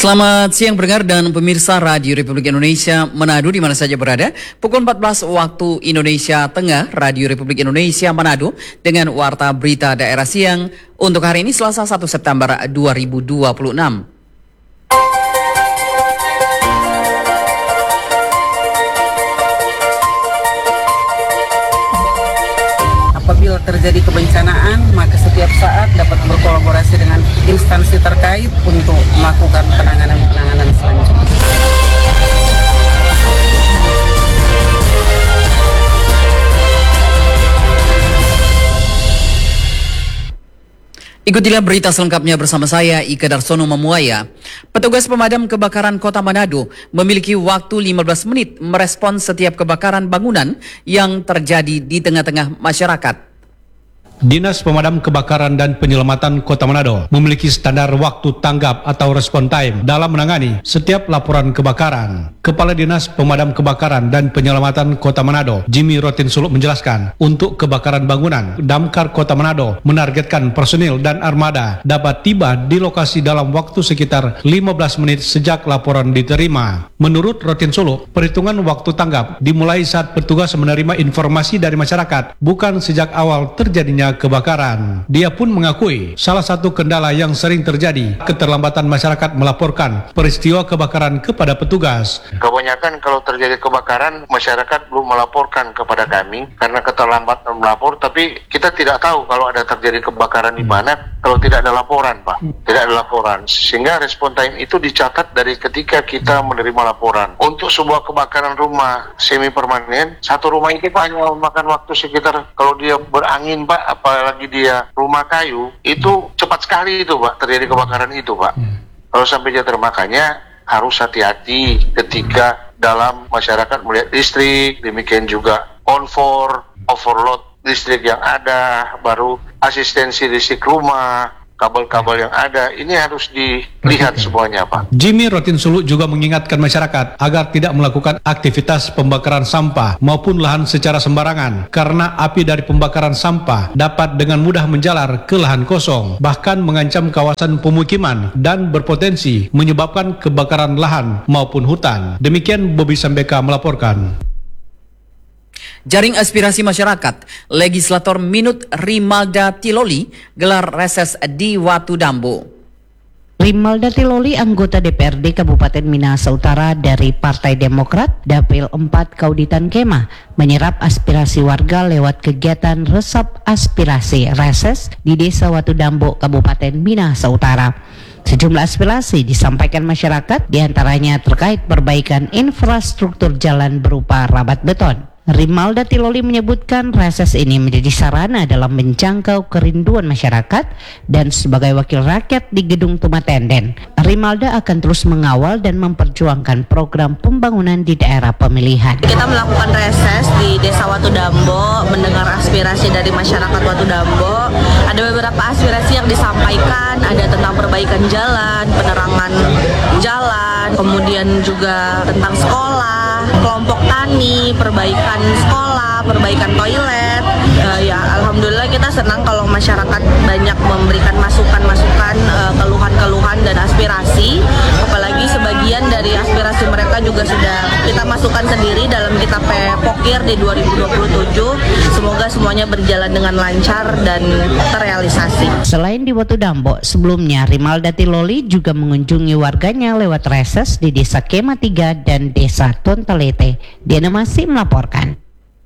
Selamat siang pendengar dan pemirsa Radio Republik Indonesia Manado di mana saja berada. Pukul 14 waktu Indonesia Tengah, Radio Republik Indonesia Manado dengan warta berita daerah siang untuk hari ini Selasa 1 September 2026. Apabila terjadi kebencanaan, maka setiap saat dapat berkolaborasi dengan instansi terkait untuk melakukan penanganan selanjutnya. Ikutilah berita selengkapnya bersama saya, Ika Darsono Mamuaya. Petugas pemadam kebakaran Kota Manado memiliki waktu 15 menit merespons setiap kebakaran bangunan yang terjadi di tengah-tengah masyarakat. Dinas Pemadam Kebakaran dan Penyelamatan Kota Manado memiliki standar waktu tanggap atau respon time dalam menangani setiap laporan kebakaran. Kepala Dinas Pemadam Kebakaran dan Penyelamatan Kota Manado, Jimmy Rotin Suluk menjelaskan, untuk kebakaran bangunan, Damkar Kota Manado menargetkan personil dan armada dapat tiba di lokasi dalam waktu sekitar 15 menit sejak laporan diterima. Menurut Rotin Suluk, perhitungan waktu tanggap dimulai saat petugas menerima informasi dari masyarakat, bukan sejak awal terjadinya kebakaran. Dia pun mengakui salah satu kendala yang sering terjadi keterlambatan masyarakat melaporkan peristiwa kebakaran kepada petugas. Kebanyakan kalau terjadi kebakaran masyarakat belum melaporkan kepada kami karena keterlambatan melapor, tapi kita tidak tahu kalau ada terjadi kebakaran di mana kalau tidak ada laporan, Pak. Tidak ada laporan, sehingga respon time itu dicatat dari ketika kita menerima laporan. Untuk sebuah kebakaran rumah semi permanen, satu rumah itu Pak hanya memakan waktu sekitar, kalau dia berangin Pak, apalagi dia rumah kayu, itu cepat sekali itu Pak, terjadi kebakaran itu Pak. Kalau sampai jatuh, makanya harus hati-hati ketika dalam masyarakat melihat listrik, demikian juga overload listrik yang ada, baru asistensi listrik rumah, kabel-kabel yang ada, ini harus dilihat semuanya Pak. Jimmy Rotin Suluk juga mengingatkan masyarakat agar tidak melakukan aktivitas pembakaran sampah maupun lahan secara sembarangan, karena api dari pembakaran sampah dapat dengan mudah menjalar ke lahan kosong, bahkan mengancam kawasan pemukiman dan berpotensi menyebabkan kebakaran lahan maupun hutan. Demikian Bobby Sambeka melaporkan. Jaring aspirasi masyarakat, legislator Minut Rimalda Tiloli gelar reses di Watu Dambo. Rimalda Tiloli, anggota DPRD Kabupaten Minahasa Utara dari Partai Demokrat, Dapil 4 Kauditan Kemah, menyerap aspirasi warga lewat kegiatan resep aspirasi reses di Desa Watu Dambo, Kabupaten Minahasa Utara. Sejumlah aspirasi disampaikan masyarakat, diantaranya terkait perbaikan infrastruktur jalan berupa rabat beton. Rimalda Tiloli menyebutkan reses ini menjadi sarana dalam menjangkau kerinduan masyarakat, dan sebagai wakil rakyat di Gedung Tumatenden, Rimalda akan terus mengawal dan memperjuangkan program pembangunan di daerah pemilihan. Kita melakukan reses di Desa Watu Dambo, mendengar aspirasi dari masyarakat Watu Dambo. Ada beberapa aspirasi yang disampaikan, ada tentang perbaikan jalan, penerangan jalan, kemudian juga tentang sekolah, kelompok tani, perbaikan sekolah, perbaikan toilet. Ya alhamdulillah kita senang kalau masyarakat banyak memberikan masukan-masukan, keluhan-keluhan dan aspirasi. Apalagi sebagian dari aspirasi mereka juga sudah kita masukkan sendiri dalam kitab Pokir di 2027. Semoga semuanya berjalan dengan lancar dan terrealisasi. Selain di Watu Dambo, sebelumnya Rimalda Tiloli juga mengunjungi warganya lewat reses di Desa Kemah 3 dan Desa Tontalete. Diana masih melaporkan.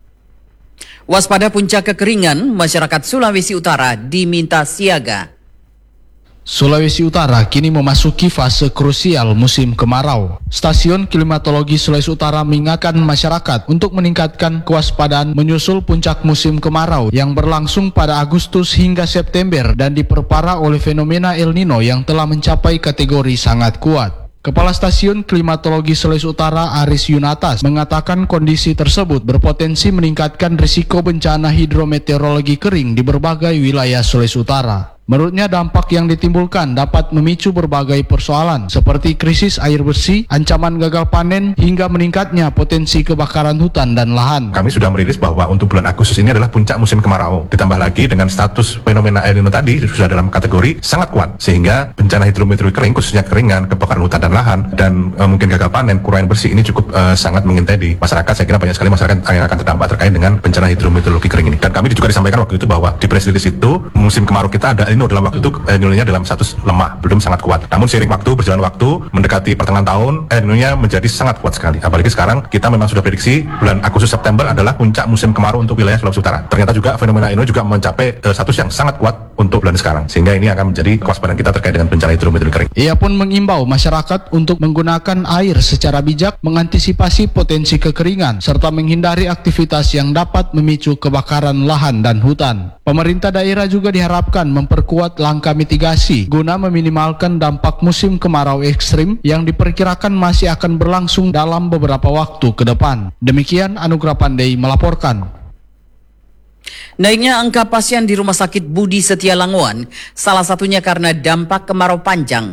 Waspada puncak kekeringan, masyarakat Sulawesi Utara diminta siaga. Sulawesi Utara kini memasuki fase krusial musim kemarau. Stasiun Klimatologi Sulawesi Utara mengingatkan masyarakat untuk meningkatkan kewaspadaan menyusul puncak musim kemarau yang berlangsung pada Agustus hingga September dan diperparah oleh fenomena El Nino yang telah mencapai kategori sangat kuat. Kepala Stasiun Klimatologi Sulawesi Utara Aris Yunatas mengatakan kondisi tersebut berpotensi meningkatkan risiko bencana hidrometeorologi kering di berbagai wilayah Sulawesi Utara. Menurutnya dampak yang ditimbulkan dapat memicu berbagai persoalan seperti krisis air bersih, ancaman gagal panen, hingga meningkatnya potensi kebakaran hutan dan lahan. Kami sudah merilis bahwa untuk bulan Agustus ini adalah puncak musim kemarau. Ditambah lagi dengan status fenomena El Nino tadi sudah dalam kategori sangat kuat, sehingga bencana hidrometeorologi kering khususnya keringan, kebakaran hutan dan lahan, dan mungkin gagal panen, kurang air bersih ini cukup sangat mengintai di masyarakat. Saya kira banyak sekali masyarakat yang akan terdampak terkait dengan bencana hidrometeorologi kering ini. Dan kami juga disampaikan waktu itu bahwa di press release itu musim kemarau kita ada El Nino dalam waktu itu El Nino-nya dalam status lemah, belum sangat kuat. Namun seiring waktu, berjalan waktu, mendekati pertengahan tahun, El Nino-nya menjadi sangat kuat sekali. Apalagi sekarang kita memang sudah prediksi bulan Agustus September adalah puncak musim kemarau untuk wilayah Sulawesi Utara. Ternyata juga fenomena El Nino juga mencapai status yang sangat kuat untuk bulan sekarang. Sehingga ini akan menjadi kewaspadaan kita terkait dengan bencana hidrometeorologi kering. Ia pun mengimbau masyarakat untuk menggunakan air secara bijak, mengantisipasi potensi kekeringan, serta menghindari aktivitas yang dapat memicu kebakaran lahan dan hutan. Pemerintah daerah juga diharapkan memperkuat langkah mitigasi guna meminimalkan dampak musim kemarau ekstrim yang diperkirakan masih akan berlangsung dalam beberapa waktu ke depan. Demikian Anugrah Pandey melaporkan. Naiknya angka pasien di Rumah Sakit Budi Setia Languan, salah satunya karena dampak kemarau panjang.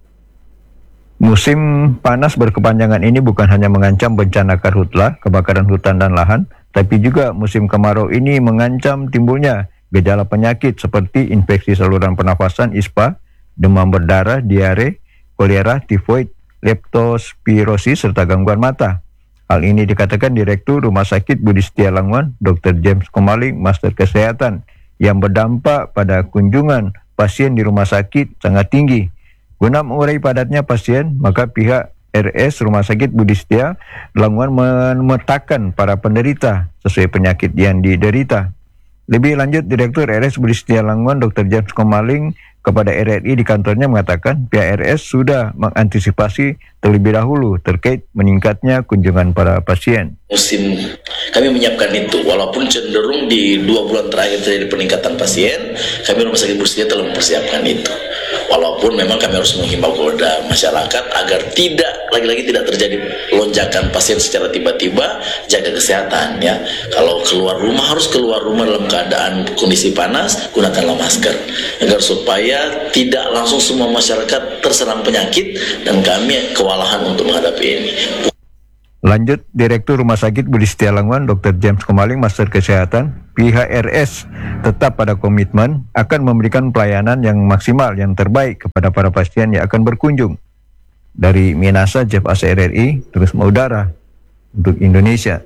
Musim panas berkepanjangan ini bukan hanya mengancam bencana karhutla, kebakaran hutan dan lahan, tapi juga musim kemarau ini mengancam timbulnya gejala penyakit seperti infeksi saluran pernafasan ISPA, demam berdarah, diare, kolera, tifoid, leptospirosis, serta gangguan mata. Hal ini dikatakan Direktur Rumah Sakit Budi Setia Languan, Dr. James Komaling, Master Kesehatan, yang berdampak pada kunjungan pasien di rumah sakit sangat tinggi. Guna mengurai padatnya pasien, maka pihak RS Rumah Sakit Budi Setia Languan memetakan para penderita sesuai penyakit yang diderita. Lebih lanjut, Direktur RS Budi Setia Languan, Dr. James Komaling, kepada RRI di kantornya mengatakan pihak RS sudah mengantisipasi terlebih dahulu terkait meningkatnya kunjungan para pasien. Musim kami menyiapkan itu, walaupun cenderung di 2 bulan terakhir terjadi peningkatan pasien, kami Rumah Sakit Budi Setia telah mempersiapkan itu. Walaupun memang kami harus menghimbau kepada masyarakat agar lagi-lagi tidak terjadi lonjakan pasien secara tiba-tiba, jaga kesehatan ya. Kalau keluar rumah harus keluar rumah dalam keadaan kondisi panas, gunakanlah masker agar supaya tidak langsung semua masyarakat terserang penyakit dan kami kewalahan untuk menghadapi ini. Lanjut, Direktur Rumah Sakit Budi Setia Languan, Dr. James Komaling, Master Kesehatan, pihak RS tetap pada komitmen akan memberikan pelayanan yang maksimal, yang terbaik kepada para pasien yang akan berkunjung. Dari Minasa, Jeff Asa RRI, terus mengudara untuk Indonesia.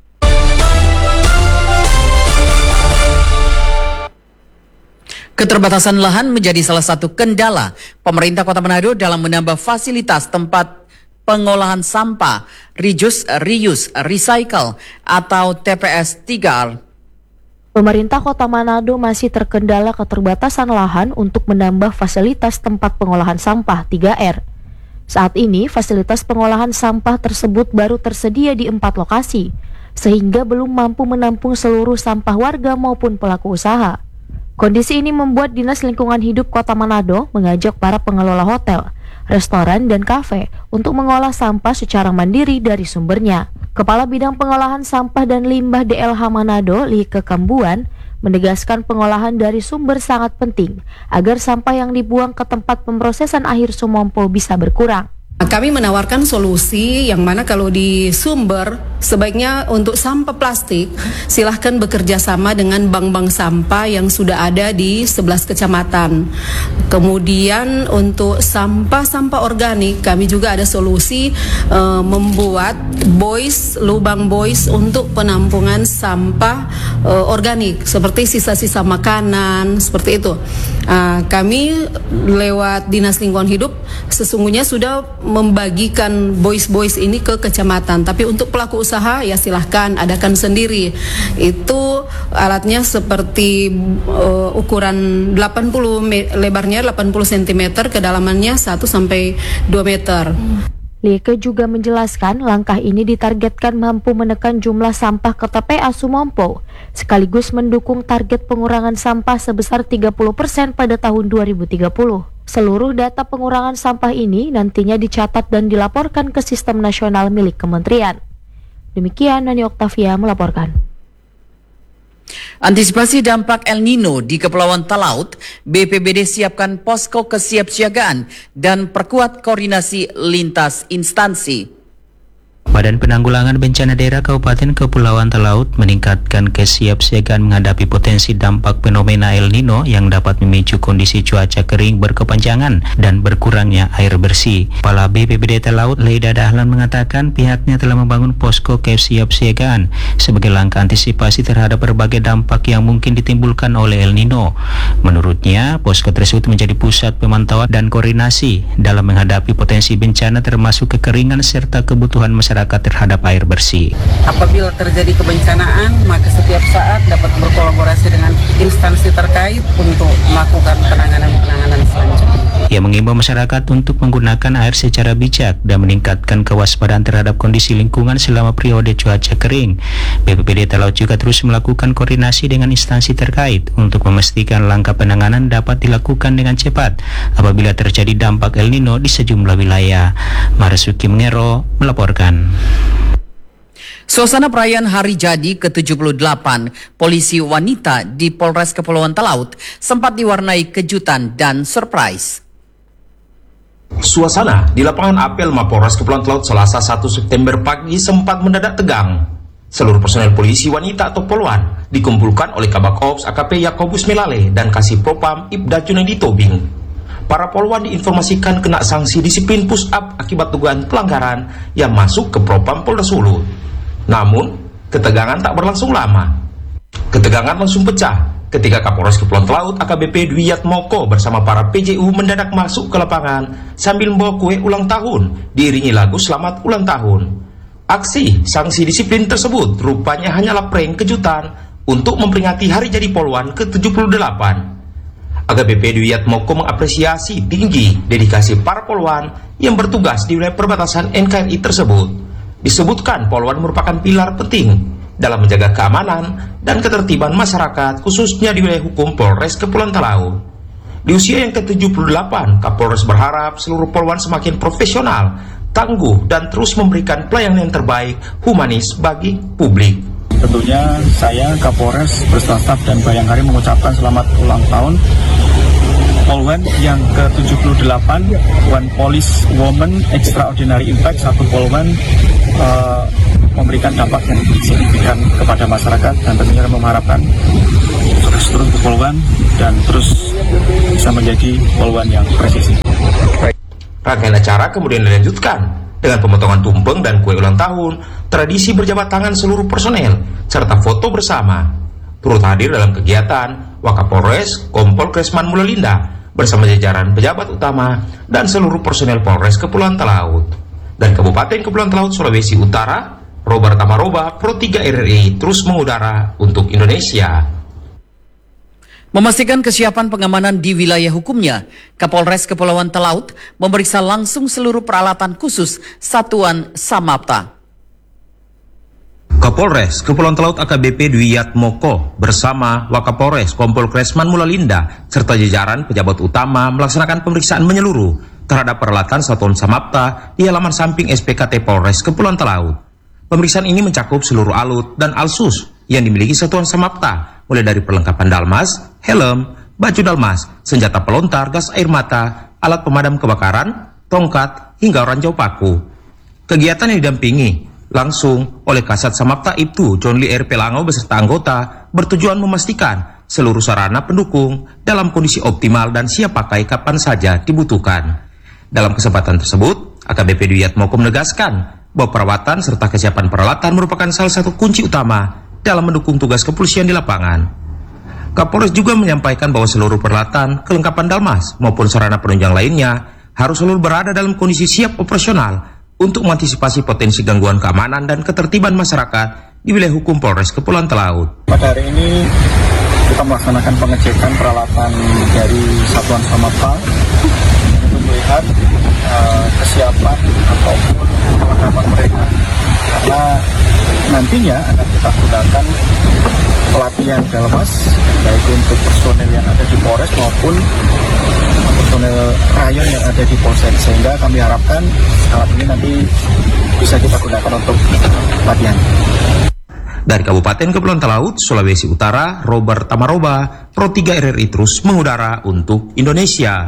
Keterbatasan lahan menjadi salah satu kendala pemerintah Kota Manado dalam menambah fasilitas tempat pengolahan sampah, reuse, recycle, atau TPS 3R. Pemerintah Kota Manado masih terkendala keterbatasan lahan untuk menambah fasilitas tempat pengolahan sampah 3R. Saat ini, fasilitas pengolahan sampah tersebut baru tersedia di 4 lokasi, sehingga belum mampu menampung seluruh sampah warga maupun pelaku usaha. Kondisi ini membuat Dinas Lingkungan Hidup Kota Manado mengajak para pengelola hotel, restoran, dan kafe untuk mengolah sampah secara mandiri dari sumbernya. Kepala Bidang Pengolahan Sampah dan Limbah DLH Manado, Lieke Kambuan, menegaskan pengolahan dari sumber sangat penting agar sampah yang dibuang ke tempat pemrosesan akhir Sumompo bisa berkurang. Kami menawarkan solusi yang mana kalau di sumber sebaiknya untuk sampah plastik silahkan bekerja sama dengan bank-bank sampah yang sudah ada di 11 kecamatan. Kemudian untuk sampah-sampah organik kami juga ada solusi membuat lubang boys untuk penampungan sampah organik seperti sisa-sisa makanan seperti itu. Kami lewat Dinas Lingkungan Hidup sesungguhnya sudah membagikan boys ini ke kecamatan, tapi untuk pelaku usaha ya silahkan adakan sendiri. Itu alatnya seperti ukuran lebarnya 80 cm, kedalamannya 1 sampai 2 meter. Lieke juga menjelaskan langkah ini ditargetkan mampu menekan jumlah sampah ke TPA Sumompo, sekaligus mendukung target pengurangan sampah sebesar 30% pada tahun 2030. Seluruh data pengurangan sampah ini nantinya dicatat dan dilaporkan ke sistem nasional milik kementerian. Demikian Nani Oktavia melaporkan. Antisipasi dampak El Nino di Kepulauan Talaut, BPBD siapkan posko kesiapsiagaan dan perkuat koordinasi lintas instansi. Badan Penanggulangan Bencana Daerah Kabupaten Kepulauan Talaut meningkatkan kesiapsiagaan menghadapi potensi dampak fenomena El Nino yang dapat memicu kondisi cuaca kering berkepanjangan dan berkurangnya air bersih. Kepala BPBD Talaut, Leida Dahlan, mengatakan pihaknya telah membangun posko kesiapsiagaan sebagai langkah antisipasi terhadap berbagai dampak yang mungkin ditimbulkan oleh El Nino. Menurutnya, posko tersebut menjadi pusat pemantauan dan koordinasi dalam menghadapi potensi bencana termasuk kekeringan serta kebutuhan masyarakat terhadap air bersih. Apabila terjadi kebencanaan, maka setiap saat dapat berkolaborasi dengan instansi terkait untuk melakukan penanganan selanjutnya. Ia mengimbau masyarakat untuk menggunakan air secara bijak dan meningkatkan kewaspadaan terhadap kondisi lingkungan selama periode cuaca kering. BPBD Talaut juga terus melakukan koordinasi dengan instansi terkait untuk memastikan langkah penanganan dapat dilakukan dengan cepat apabila terjadi dampak El Nino di sejumlah wilayah. Marasuki Mengero melaporkan. Suasana perayaan Hari Jadi ke-78 polisi wanita di Polres Kepulauan Talaut sempat diwarnai kejutan dan surprise. Suasana di lapangan apel Mapolres Kepulauan Talaut Selasa 1 September pagi sempat mendadak tegang. Seluruh personel polisi wanita atau Polwan dikumpulkan oleh Kabak Ops AKP Yakobus Melale dan Kasih Propam Ibda Junaidi Tobing. Para Polwan diinformasikan kena sanksi disiplin push up akibat dugaan pelanggaran yang masuk ke Propam Polres Sulut. Namun, ketegangan tak berlangsung lama. Ketegangan langsung pecah ketika Kapolres Kepulauan Talaut AKBP Dwi Yatmoko bersama para PJU mendadak masuk ke lapangan sambil membawa kue ulang tahun diiringi lagu Selamat Ulang Tahun. Aksi sanksi disiplin tersebut rupanya hanyalah prank kejutan untuk memperingati Hari Jadi Polwan ke-78. AKBP Dwi Yatmoko mengapresiasi tinggi dedikasi para Polwan yang bertugas di wilayah perbatasan NKRI tersebut. Disebutkan Polwan merupakan pilar penting dalam menjaga keamanan dan ketertiban masyarakat khususnya di wilayah hukum Polres Kepulauan Talaut. Di usia yang ke-78, Kapolres berharap seluruh Polwan semakin profesional, tangguh, dan terus memberikan pelayanan yang terbaik humanis bagi publik. Tentunya saya Kapolres beserta staf dan Bayangkari mengucapkan selamat ulang tahun Polwan yang ke-78, One Police Woman Extraordinary Impact, satu Polwan memberikan dampak yang signifikan kepada masyarakat dan tentunya mengharapkan terus Polwan dan terus bisa menjadi Polwan yang presisi. Rangkaian acara kemudian dilanjutkan dengan pemotongan tumpeng dan kue ulang tahun, tradisi berjabat tangan seluruh personel, serta foto bersama. Turut hadir dalam kegiatan Wakapolres Kompol Kresman Mulalinda bersama jajaran pejabat utama dan seluruh personel Polres Kepulauan Talaut. Dan Kabupaten Kepulauan Talaut Sulawesi Utara, Robar Tamaroba, Pro 3 RRI terus mengudara untuk Indonesia. Memastikan kesiapan pengamanan di wilayah hukumnya, Kapolres Kepulauan Talaut memeriksa langsung seluruh peralatan khusus Satuan Samapta. Kapolres Kepulauan Talaut AKBP Dwi Yatmoko bersama Wakapolres Kompol Kresman Mulalinda serta jajaran pejabat utama melaksanakan pemeriksaan menyeluruh terhadap peralatan Satuan Samapta di halaman samping SPKT Polres Kepulauan Talaut. Pemeriksaan ini mencakup seluruh alut dan alsus yang dimiliki Satuan Samapta, mulai dari perlengkapan dalmas, helm, baju dalmas, senjata pelontar, gas air mata, alat pemadam kebakaran, tongkat, hingga ranjau paku. Kegiatan yang didampingi langsung oleh Kasat Samapta Ibtu John Lee R. Pelango beserta anggota bertujuan memastikan seluruh sarana pendukung dalam kondisi optimal dan siap pakai kapan saja dibutuhkan. Dalam kesempatan tersebut, AKBP Dwi Yatmoko menegaskan bahwa perawatan serta kesiapan peralatan merupakan salah satu kunci utama dalam mendukung tugas kepolisian di lapangan. Kapolres juga menyampaikan bahwa seluruh peralatan, kelengkapan dalmas maupun sarana penunjang lainnya harus selalu berada dalam kondisi siap operasional untuk mengantisipasi potensi gangguan keamanan dan ketertiban masyarakat di wilayah hukum Polres Kepulauan Talaut. Pada hari ini kita melaksanakan pengecekan peralatan dari Satuan Samapta untuk melihat kesiapan ataupun kelengkapan mereka. Karena nantinya akan kita gunakan pelatihan dalmas baik untuk personel yang ada di Polres maupun personel rayon yang ada di Polsek, sehingga kami harapkan alat ini nanti bisa kita gunakan untuk latihan. Dari Kabupaten Kepulauan Talaut, Sulawesi Utara, Robert Tamaroba, Pro 3 RRI terus mengudara untuk Indonesia.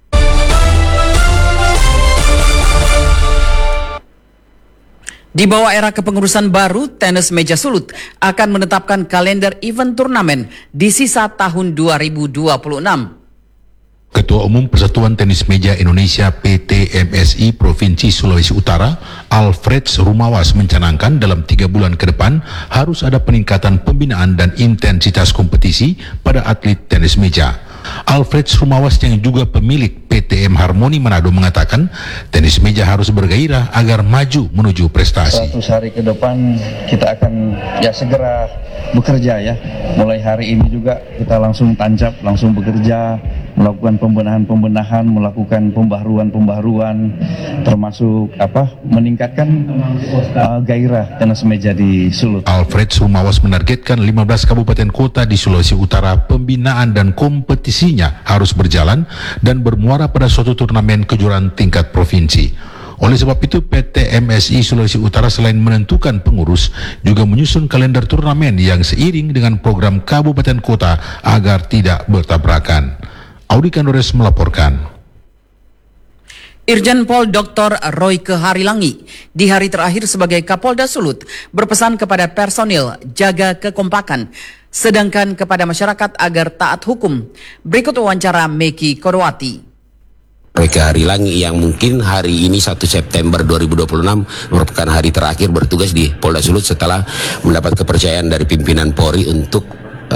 Di bawah era kepengurusan baru, tenis meja sulut akan menetapkan kalender event turnamen di sisa tahun 2026. Ketua Umum Persatuan Tenis Meja Indonesia PT MSI Provinsi Sulawesi Utara, Alfred Rumawas mencanangkan dalam 3 bulan ke depan harus ada peningkatan pembinaan dan intensitas kompetisi pada atlet tenis meja. Alfred Rumawas yang juga pemilik PTM Harmoni Manado mengatakan tenis meja harus bergairah agar maju menuju prestasi. 100 hari ke depan kita akan segera bekerja ya. Mulai hari ini juga kita langsung tancap, langsung bekerja, melakukan pembenahan-pembenahan, melakukan pembaharuan-pembaharuan, termasuk meningkatkan gairah tenis meja di Sulut. Alfred Rumawas menargetkan 15 kabupaten kota di Sulawesi Utara pembinaan dan kompetisinya harus berjalan dan bermuara pada suatu turnamen kejuaraan tingkat provinsi. Oleh sebab itu PT MSI Sulawesi Utara selain menentukan pengurus juga menyusun kalender turnamen yang seiring dengan program kabupaten kota agar tidak bertabrakan. Audi Kandores melaporkan. Irjen Pol Dr. Royke Harilangi di hari terakhir sebagai Kapolda Sulut berpesan kepada personil jaga kekompakan, sedangkan kepada masyarakat agar taat hukum. Berikut wawancara Meki Kodowati. Royke Harilangi yang mungkin hari ini 1 September 2026 merupakan hari terakhir bertugas di Polda Sulut setelah mendapat kepercayaan dari pimpinan Polri untuk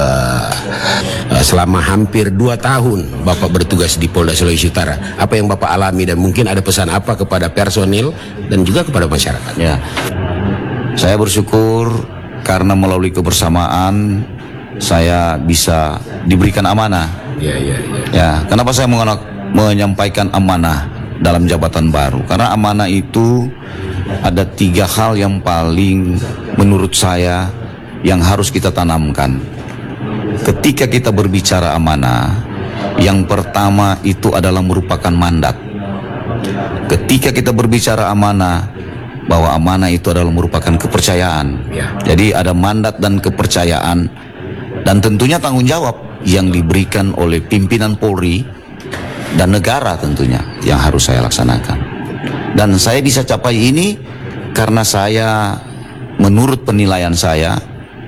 selama hampir 2 tahun Bapak bertugas di Polda Sulawesi Utara. Apa yang Bapak alami dan mungkin ada pesan apa kepada personil dan juga kepada masyarakat? Ya, saya bersyukur karena melalui kebersamaan saya bisa diberikan amanah. Ya, kenapa saya menyampaikan amanah dalam jabatan baru? Karena amanah itu ada 3 hal yang paling menurut saya yang harus kita tanamkan. Ketika kita berbicara amanah, yang pertama itu adalah merupakan mandat. Ketika kita berbicara amanah, bahwa amanah itu adalah merupakan kepercayaan. Jadi ada mandat dan kepercayaan, dan tentunya tanggung jawab yang diberikan oleh pimpinan Polri dan negara tentunya yang harus saya laksanakan. Dan saya bisa capai ini karena saya, menurut penilaian saya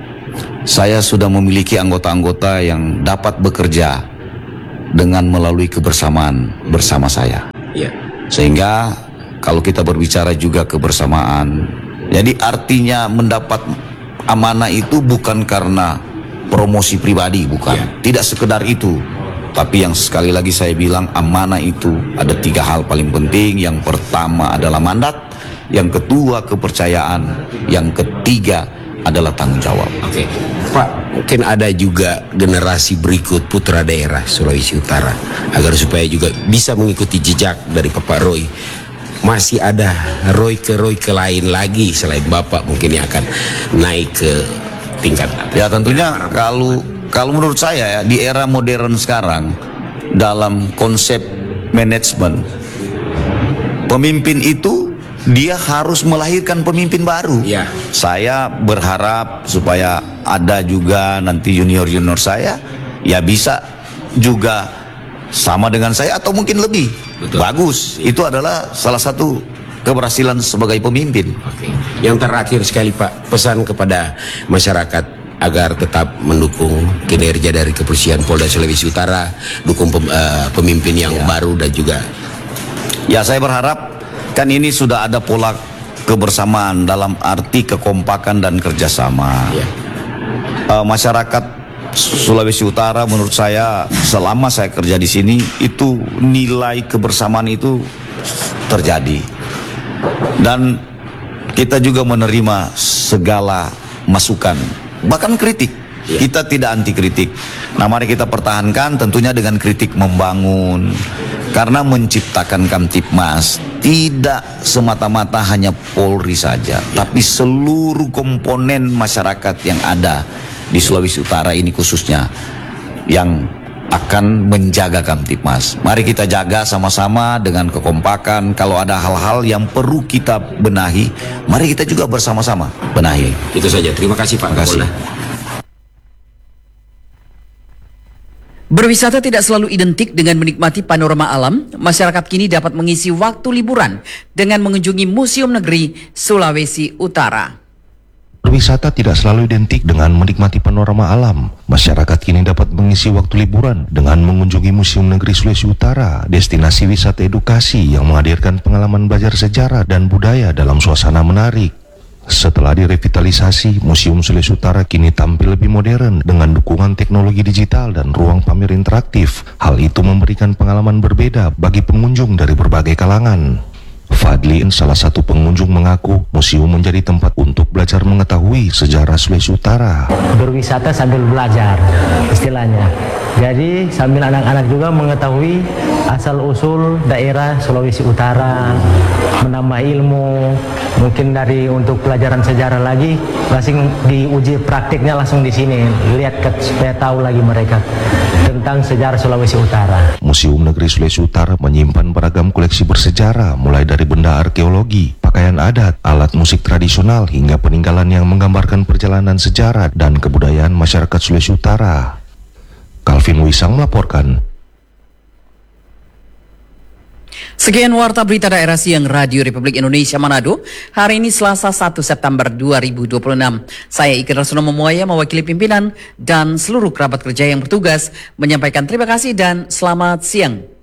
sudah memiliki anggota-anggota yang dapat bekerja dengan melalui kebersamaan bersama saya. Sehingga kalau kita berbicara juga kebersamaan, jadi artinya mendapat amanah itu bukan karena promosi pribadi, bukan. Tidak sekedar itu. Tapi yang sekali lagi saya bilang, amanah itu ada 3 hal paling penting. Yang pertama adalah mandat, yang kedua kepercayaan, yang ketiga adalah tanggung jawab. Oke, Pak, mungkin ada juga generasi berikut putra daerah Sulawesi Utara agar supaya juga bisa mengikuti jejak dari Bapak Roy. Masih ada Royke lain lagi selain Bapak mungkin yang akan naik ke tingkat. Ya tentunya kalau menurut saya ya, di era modern sekarang dalam konsep manajemen, pemimpin itu dia harus melahirkan pemimpin baru. Saya berharap supaya ada juga nanti junior-junior saya ya bisa juga sama dengan saya atau mungkin lebih. Bagus. Itu adalah salah satu keberhasilan sebagai pemimpin. Yang terakhir sekali Pak, pesan kepada masyarakat agar tetap mendukung kinerja dari Kepolisian Polda Sulawesi Utara, dukung pemimpin yang baru dan juga. Ya, saya berharap kan ini sudah ada pola kebersamaan dalam arti kekompakan dan kerjasama. Masyarakat Sulawesi Utara menurut saya selama saya kerja di sini itu nilai kebersamaan itu terjadi, dan kita juga menerima segala masukan, bahkan kritik. Kita tidak anti kritik. Nah, mari kita pertahankan tentunya dengan kritik membangun, karena menciptakan Kamtipmas tidak semata-mata hanya Polri saja, tapi seluruh komponen masyarakat yang ada di Sulawesi Utara ini khususnya yang akan menjaga Kamtipmas. Mari kita jaga sama-sama dengan kekompakan. Kalau ada hal-hal yang perlu kita benahi, mari kita juga bersama-sama benahi. Itu saja. Terima kasih Pak Kapolda. Berwisata tidak selalu identik dengan menikmati panorama alam. Masyarakat kini dapat mengisi waktu liburan dengan mengunjungi Museum Negeri Sulawesi Utara. Berwisata tidak selalu identik dengan menikmati panorama alam. Masyarakat kini dapat mengisi waktu liburan dengan mengunjungi Museum Negeri Sulawesi Utara, destinasi wisata edukasi yang menghadirkan pengalaman belajar sejarah dan budaya dalam suasana menarik. Setelah direvitalisasi, Museum Sulawesi Utara kini tampil lebih modern dengan dukungan teknologi digital dan ruang pamer interaktif. Hal itu memberikan pengalaman berbeda bagi pengunjung dari berbagai kalangan. Fadli, salah satu pengunjung, mengaku museum menjadi tempat untuk belajar mengetahui sejarah Sulawesi Utara. Berwisata sambil belajar, istilahnya. Jadi sambil anak-anak juga mengetahui asal-usul daerah Sulawesi Utara, menambah ilmu, mungkin dari untuk pelajaran sejarah lagi, langsung diuji praktiknya langsung di sini, lihat supaya tahu lagi mereka tentang sejarah Sulawesi Utara. Museum Negeri Sulawesi Utara menyimpan beragam koleksi bersejarah, mulai dari benda arkeologi, pakaian adat, alat musik tradisional, hingga peninggalan yang menggambarkan perjalanan sejarah dan kebudayaan masyarakat Sulawesi Utara. Calvin Wisang melaporkan. Sekian warta berita daerah siang Radio Republik Indonesia Manado, hari ini Selasa 1 September 2026. Saya Iker Rasono Momoya mewakili pimpinan dan seluruh kerabat kerja yang bertugas menyampaikan terima kasih dan selamat siang.